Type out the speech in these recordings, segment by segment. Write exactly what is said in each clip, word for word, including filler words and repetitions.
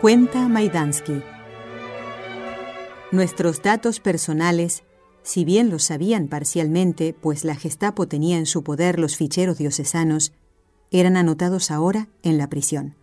Cuenta Majdansky. Nuestros datos personales, si bien los sabían parcialmente, pues la Gestapo tenía en su poder los ficheros diocesanos, eran anotados ahora en la prisión.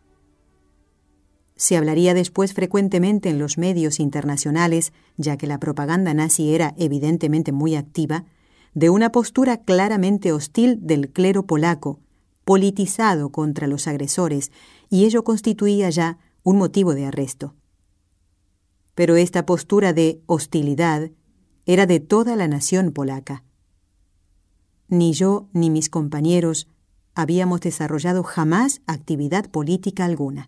Se hablaría después frecuentemente en los medios internacionales, ya que la propaganda nazi era evidentemente muy activa, de una postura claramente hostil del clero polaco, politizado contra los agresores, y ello constituía ya un motivo de arresto. Pero esta postura de hostilidad era de toda la nación polaca. Ni yo ni mis compañeros habíamos desarrollado jamás actividad política alguna.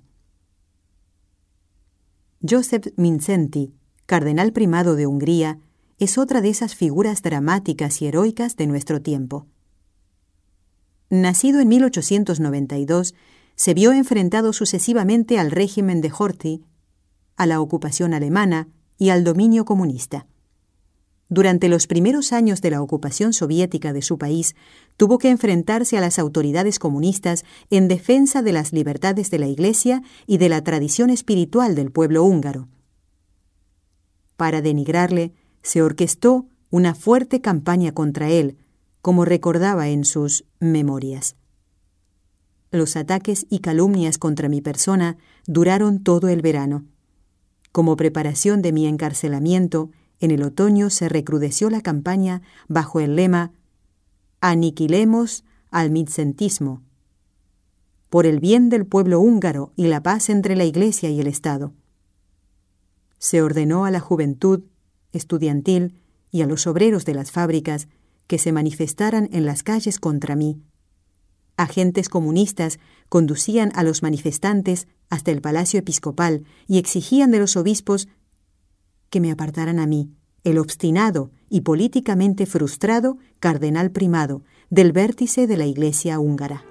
Józef Mindszenty, cardenal primado de Hungría, es otra de esas figuras dramáticas y heroicas de nuestro tiempo. Nacido en mil ochocientos noventa y dos, se vio enfrentado sucesivamente al régimen de Horthy, a la ocupación alemana y al dominio comunista. Durante los primeros años de la ocupación soviética de su país, tuvo que enfrentarse a las autoridades comunistas en defensa de las libertades de la Iglesia y de la tradición espiritual del pueblo húngaro. Para denigrarle, se orquestó una fuerte campaña contra él, como recordaba en sus memorias. Los ataques y calumnias contra mi persona duraron todo el verano. Como preparación de mi encarcelamiento, en el otoño se recrudeció la campaña bajo el lema «Aniquilemos al Mindzentismo», por el bien del pueblo húngaro y la paz entre la Iglesia y el Estado. Se ordenó a la juventud estudiantil y a los obreros de las fábricas que se manifestaran en las calles contra mí. Agentes comunistas conducían a los manifestantes hasta el Palacio Episcopal y exigían de los obispos que me apartaran a mí, el obstinado y políticamente frustrado cardenal primado del vértice de la Iglesia húngara.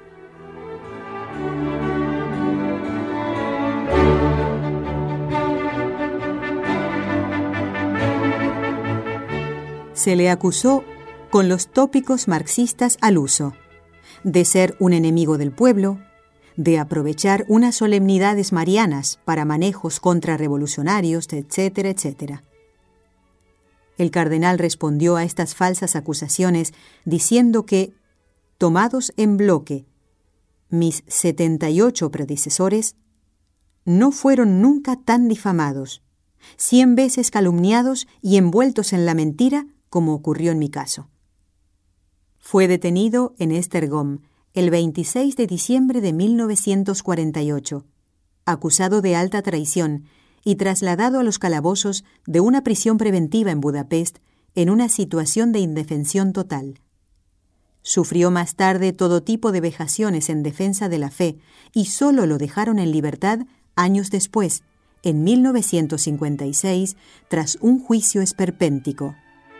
Se le acusó con los tópicos marxistas al uso, de ser un enemigo del pueblo, de aprovechar unas solemnidades marianas para manejos contrarrevolucionarios, etcétera, etcétera. El cardenal respondió a estas falsas acusaciones diciendo que, tomados en bloque, mis setenta y ocho predecesores no fueron nunca tan difamados, cien veces calumniados y envueltos en la mentira como ocurrió en mi caso. Fue detenido en Esztergom el veintiséis de diciembre de mil novecientos cuarenta y ocho, acusado de alta traición y trasladado a los calabozos de una prisión preventiva en Budapest en una situación de indefensión total. Sufrió más tarde todo tipo de vejaciones en defensa de la fe y solo lo dejaron en libertad años después, en mil novecientos cincuenta y seis, tras un juicio esperpéntico.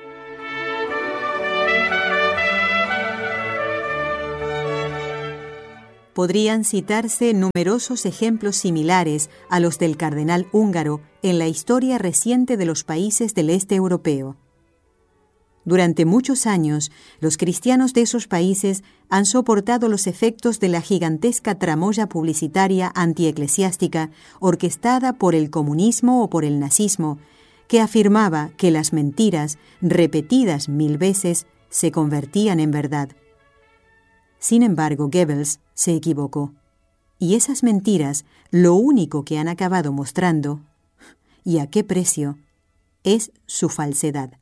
Podrían citarse numerosos ejemplos similares a los del cardenal húngaro en la historia reciente de los países del este europeo. Durante muchos años, los cristianos de esos países han soportado los efectos de la gigantesca tramoya publicitaria antieclesiástica orquestada por el comunismo o por el nazismo, que afirmaba que las mentiras, repetidas mil veces, se convertían en verdad. Sin embargo, Goebbels se equivocó. Y esas mentiras, lo único que han acabado mostrando, y a qué precio, es su falsedad.